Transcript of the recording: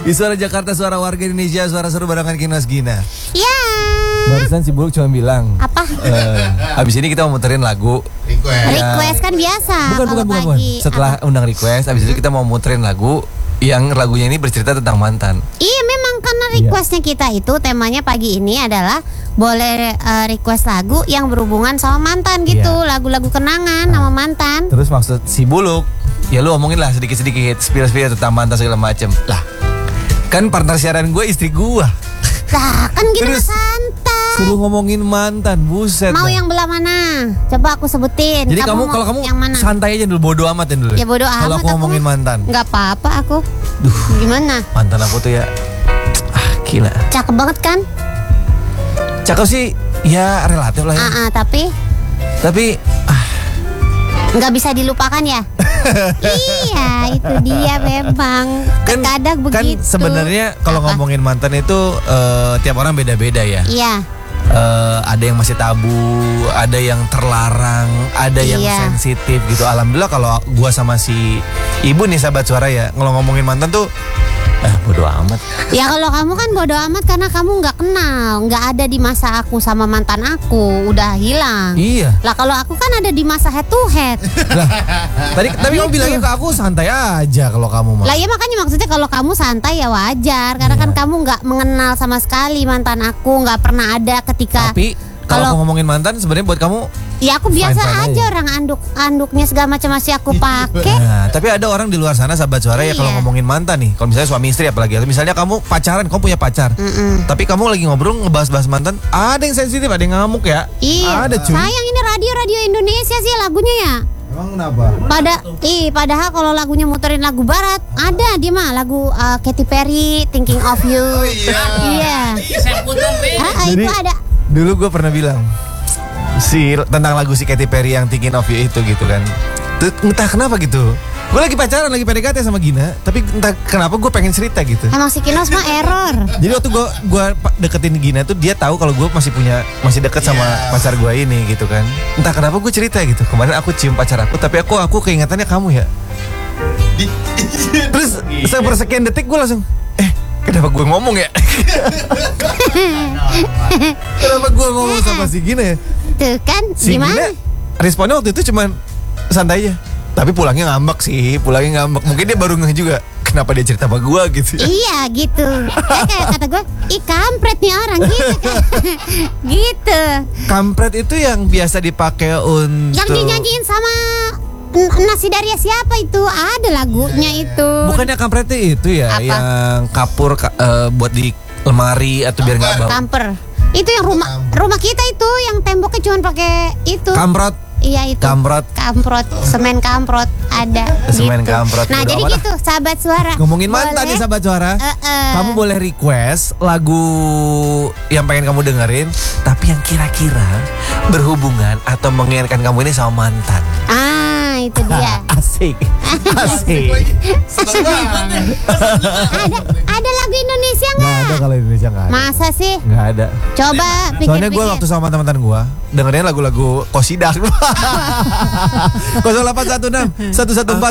Di Suara Jakarta, suara warga Indonesia, suara seru barengan Kinos Gina. Ya. Barusan si Buluk cuma bilang Apa? Habis ini kita mau muterin lagu Request kan biasa. Bukan. Setelah undang request, habis itu kita mau muterin lagu yang lagunya ini bercerita tentang mantan. Iya, memang karena requestnya kita itu temanya pagi ini adalah boleh request lagu yang berhubungan sama mantan gitu, lagu-lagu kenangan sama mantan. Terus maksud si Buluk, ya lu omongin lah sedikit-sedikit spill tentang mantan segala macem. Lah, kan partner siaran gue istri gue. Lah, kan gini Terus santai. suruh ngomongin mantan, buset. Mau dah. yang belah mana? Coba aku sebutin. Jadi kalau kamu yang mana? santai aja dulu, bodo amatin dulu. Ya bodo amat. Kalau aku ngomongin mantan. Nggak apa-apa aku. Duh, Gimana? mantan aku tuh ya, gila. Cakep banget kan? Cakep sih, ya relatif lah ya. Tapi nggak bisa dilupakan ya. Iya, itu dia memang. Kadang begitu. Kan sebenarnya kalau ngomongin mantan itu tiap orang beda-beda ya. Iya. Ada yang masih tabu, ada yang terlarang, ada yang sensitif gitu. Alhamdulillah kalau gua sama si ibu nih sahabat suara ya, kalau ngomongin mantan tuh bodo amat. Ya kalau kamu kan bodo amat karena kamu nggak kenal, nggak ada di masa aku sama mantan aku, udah hilang. Iya. Lah kalau aku kan ada di masa head to head. Lah, tapi kamu bilangnya ke aku santai aja kalau kamu mah. Lah ya makanya maksudnya kalau kamu santai ya wajar, karena kan kamu nggak mengenal sama sekali mantan aku, nggak pernah ada ketika. Tapi kalau aku ngomongin mantan sebenarnya buat kamu, ya aku biasa aja orang anduknya segala macam masih aku pakai. Nah, tapi ada orang di luar sana sahabat suara ya kalau ngomongin mantan nih, kalau misalnya suami istri apalagi, atau misalnya kamu pacaran, kamu punya pacar, tapi kamu lagi ngobrol ngebahas mantan, ada yang sensitif, ada yang ngamuk ya. Iya. Ada cuy. Sayang ini radio Indonesia sih lagunya ya. Emang kenapa? Padahal kalau lagunya muterin lagu barat, ada dia mah lagu Katy Perry, Thinking of You. Oh iya. Saya putar Itu ada. Dulu gue pernah bilang tentang lagu si Katy Perry yang Thinking of You itu gitu kan. Entah kenapa gitu. Gue lagi pacaran, lagi PDKT sama Gina, tapi entah kenapa gue pengen cerita gitu. Emang si Kinos mah error. Jadi waktu gue deketin Gina tuh, dia tahu kalau gue masih deket sama pacar gue ini gitu kan. Entah kenapa gue cerita gitu. Kemarin aku cium pacar aku, tapi aku keingatannya kamu ya. Terus sepersekian detik gue langsung, kenapa gue ngomong ya? Kenapa gue ngomong sama si Gina ya? Tuh kan, Si gimana? Gina responnya waktu itu cuman santai aja. Tapi pulangnya ngambek sih, Mungkin dia baru ngeh juga, kenapa dia cerita sama gue gitu ya. Iya gitu. Kayak kata gue, kampret nih orang gitu kan. Gitu. Kampret itu yang biasa dipakai untuk Yang dinyanyiin sama Nasi Daria siapa itu? Ada lagunya itu. Bukannya kampretnya itu ya, Apa? yang kapur buat di lemari atau biar nggak bau. Kamper. Itu yang rumah kita itu yang temboknya cuma pakai itu. Kamprot. Iya itu. Kamprot. Semen kamprot ada. Semen gitu. kamprot. Nah Udah jadi amat gitu, sahabat suara. Ngomongin mantan nih sahabat suara. Kamu boleh request lagu yang pengen kamu dengerin, tapi yang kira-kira berhubungan atau mengingatkan kamu ini sama mantan. Itu dia. Asik. Ada lagu Indonesia Nggak nggak? ada kalau Indonesia, nggak ada. Masa sih? Nggak ada. Coba pikir-pikir. Soalnya gue waktu sama mantan gue dengerin lagu-lagu Kosidak. 0816 114